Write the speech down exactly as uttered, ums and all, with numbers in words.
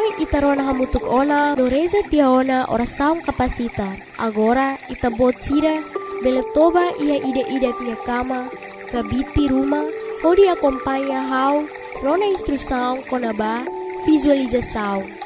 Noi itarona hamutuk ona no reza tia ona ora saum kapasita. Agora ita bot sira bele toba ia ide-ide tia kama kabiti rumah hodi acompanha hau rona instrução konaba visualização.